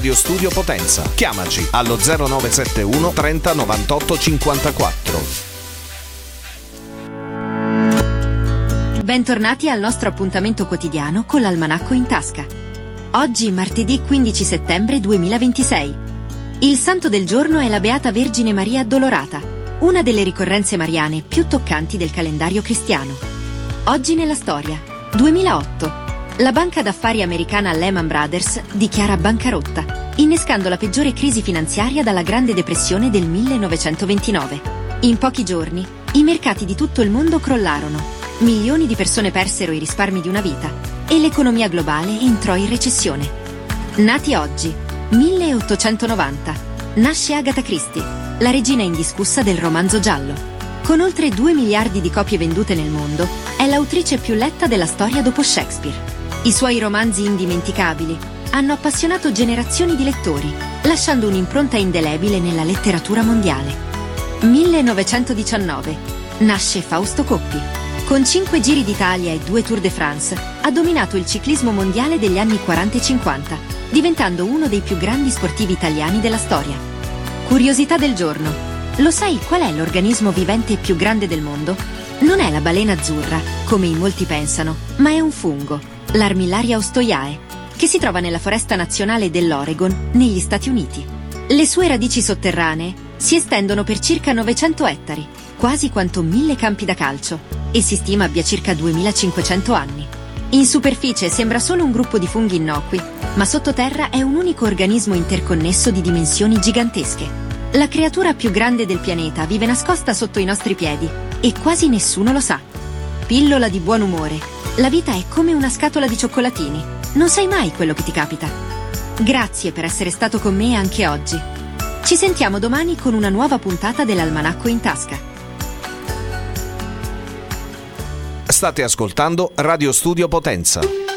Radio Studio Potenza. Chiamaci allo 0971 30 98 54. Bentornati al nostro appuntamento quotidiano con l'Almanacco in tasca. Oggi martedì 15 settembre 2026. Il santo del giorno è la Beata Vergine Maria Addolorata, una delle ricorrenze mariane più toccanti del calendario cristiano. Oggi nella storia, 2008. La banca d'affari americana Lehman Brothers dichiara bancarotta, innescando la peggiore crisi finanziaria dalla Grande Depressione del 1929. In pochi giorni, i mercati di tutto il mondo crollarono, milioni di persone persero i risparmi di una vita e l'economia globale entrò in recessione. Nati oggi, 1890, nasce Agatha Christie, la regina indiscussa del romanzo giallo. Con oltre 2 miliardi di copie vendute nel mondo, è l'autrice più letta della storia dopo Shakespeare. I suoi romanzi indimenticabili hanno appassionato generazioni di lettori, lasciando un'impronta indelebile nella letteratura mondiale. 1919. Nasce Fausto Coppi. Con 5 Giri d'Italia e 2 Tour de France, ha dominato il ciclismo mondiale degli anni 40 e 50, diventando uno dei più grandi sportivi italiani della storia. Curiosità del giorno. Lo sai qual è l'organismo vivente più grande del mondo? Non è la balena azzurra, come in molti pensano, ma è un fungo. L'Armillaria ostoiae, che si trova nella foresta nazionale dell'Oregon, negli Stati Uniti. Le sue radici sotterranee si estendono per circa 900 ettari, quasi quanto 1000 campi da calcio, e si stima abbia circa 2500 anni. In superficie sembra solo un gruppo di funghi innocui, ma sottoterra è un unico organismo interconnesso di dimensioni gigantesche. La creatura più grande del pianeta vive nascosta sotto i nostri piedi, e quasi nessuno lo sa. Pillola di buon umore. La vita è come una scatola di cioccolatini. Non sai mai quello che ti capita. Grazie per essere stato con me anche oggi. Ci sentiamo domani con una nuova puntata dell'Almanacco in tasca. State ascoltando Radio Studio Potenza.